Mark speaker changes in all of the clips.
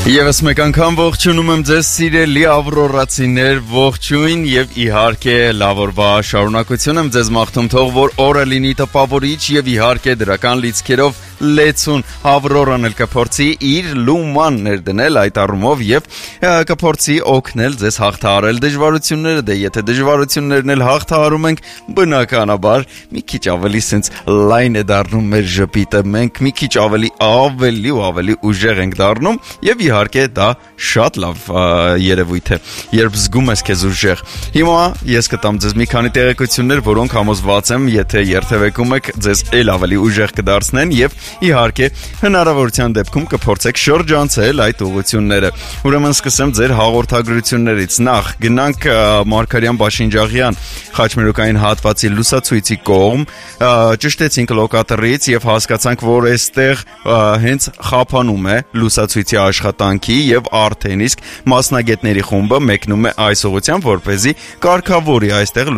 Speaker 1: Եվս մեկ անգամ ողջունում եմ ձեզ սիրելի ավրորացիներ, ողջույն եւ իհարկե լավ օրվա շարունակություն եմ ձեզ մաղթում, թող որ օրը լինի տպավորիչ եւ իհարկե դրական լիցքերով լեցուն Ավրորան էլ կփորձի իր լուման ներդնել այդ առումով եւ կփորձի օգնել ձեզ հաղթահարել դժվարությունները, դե եթե դժվարություններն էլ հաղթահարում ենք, բնականաբար մի քիչ ավելի sense լայն է դառնում մեր ժպիտը, մենք մի քիչ ավելի ուժեղ ենք դառնում եւ իհարկե դա շատ լավ երևույթ է, երբ զգում ես քեզ ուժեղ։ Հիմա ես կտամ ձեզ մի քանի տեղեկություններ, որոնք համոզված եմ, եթե երթևեկում եք, ձեզ էլ ավելի ուժեղ կդարձնեն եւ իհարկե հնարավորության դեպքում կփորձեք շրջանցել այդ ուղղությունները։ Ուրեմն սկսեմ ձեր հաղորդագրություններից։ Նախ գնանք Մարգարյան Բաշինջաղյան խաչմերուկային հատվածի լուսացույցի կողմ, ճշտեցինք լոկատորից եւ հասկացանք, որ այստեղ հենց խափանում է լուսացույցի աշխատանքի եւ արդեն իսկ մասնագետների խումբը մեկնում է այս ուղղությամբ, որպեսզի կարգավորի այստեղ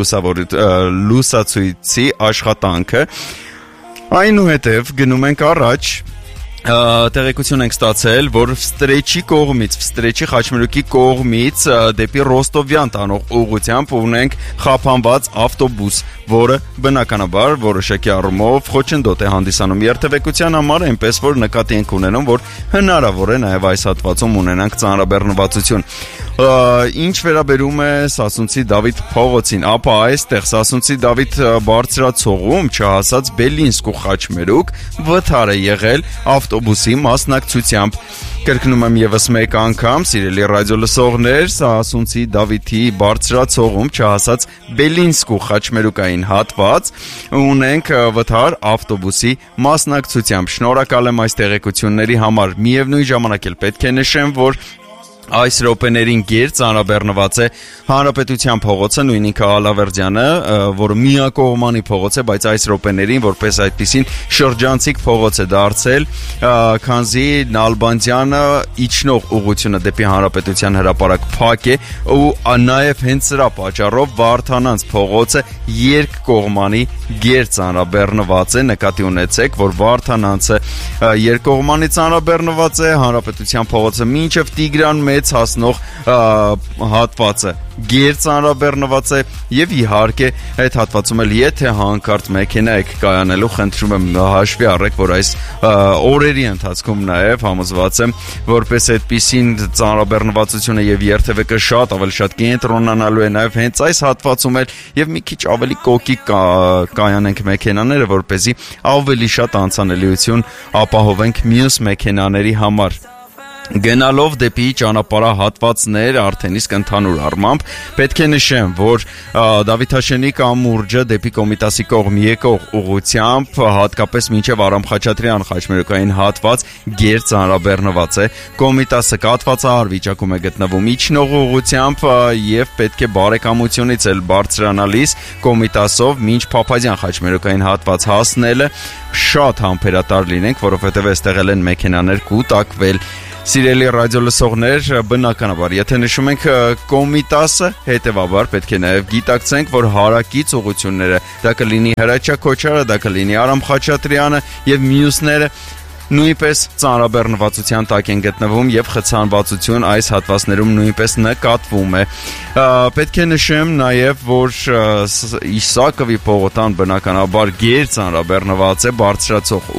Speaker 1: լուսացույցի աշխատանքը։ Այնուհետև գնում ենք առաջ, տեղեկություն ենք ստացել, որ Վստրեչի խաչմերուկի կողմից դեպի Ռոստովյան տանող ուղղությամբ ունենք խափանված ավտոբուս, որը բնականաբար որոշակի առումով խոչընդոտ է հանդիսանում երթևեկության համար, այնպես որ նկատի ենք ունենում, որ հնարավոր է նաև այս հատվածում ունենանք ծանրաբեռնվածություն։ Ինչ վերաբերում է Սասունցի Դավիթ փողոցին, ապա այստեղ Սասունցի Դավիթ բարձրացողում չհասած Բելինսկու խաչմերուկ վթար է եղել ավտոբուսի մասնակցությամբ։ Կրկնում եմ եւս մեկ անգամ, սիրելի ռադիոլսողներ, Սասունցի Դավիթի բարձրացողում չհասած Բելինսկու խաչմերուկային հատված ունենք վթար ավտոբուսի մասնակցությամբ։ Շնորհակալ եմ այս տեղեկությունների համար։ Միևնույն ժամանակ էլ պետք է նշեմ, որ այս րոպեներին գեր ծանրաբեռնված է Հանրապետության փողոցը, նույն ինքը Ալավերդյանը, որը միակողմանի փողոց է, բայց այս րոպեներին որպես այդպիսին շրջանցիկ փողոց է դարձել, քանզի Նալբանդյանը իջնող ուղղությունը դեպի Հանրապետության հրապարակ փակ է ու նաև հենց սրա պատճառով Վարդանանց փողոցը երկկողմանի գեր ծանրաբեռնված է, նկատի ունեցեք, որ Վարդանանցը երկկողմանի ծանրաբեռնված է, Հանրապետության փողոցը մինչև Տիգրան մեծ հասնող հատվածը գեր ծանրաբեռնված է եւ իհարկե այդ հատվածում էլ եթե հանկարծ մեքենա եք կայանելու, խնդրում եմ հաշվի առեք, որ այս օրերի ընթացքում նաեւ համոզված եմ, որպես այդպիսին ծանրաբեռնվածությունը եւ երթևեկը շատ կենտրոնանալու է նաեւ հենց այս հատվածում էլ եւ մի քիչ ավելի կոկիկ կայանենք մեքենաները, որպեսզի ավելի շատ անցանելիություն ապահովենք մյուս մեքենաների համար։ Գնալով դեպի ճանապարհահատվածներ արդեն իսկ ընդհանուր առմամբ պետք է նշեմ, որ Դավիթաշենի կամուրջը դեպի Կոմիտասի կողմ եկող ուղղությամբ հատկապես մինչև Արամ Խաչատրյան խաչմերուկային հատված գեր ծանրաբեռնված է, Կոմիտասը կաթվածահար վիճակում է գտնվում իջնող ուղղությամբ եւ պետք է բարեկամությունից էլ բարձրանալիս Կոմիտասով մինչ Փափազյան խաչմերուկային հատված հասնելը շատ համբերատար լինենք, որովհետեւ այստեղ են մեքենաներ կուտակվել։ Սիրելի ռադիոլսողներ, բնականաբար, եթե նշում ենք Կոմիտասը, հետևաբար պետք է նաև գիտակցենք, որ հարակից ուղղությունները, դա կլինի Հրաչյա Քոչարը, դա կլինի Արամ Խաչատրյանը եւ մյուսները նույնպես ծանրաբեռնվածության տակ են գտնվում եւ խցանվածություն այս հատվածներում նույնպես նկատվում է։ Պետք է նշեմ նաեւ, որ Իսակովի պողոտան բնականաբար գեր ծանրաբեռնված է բարձրացող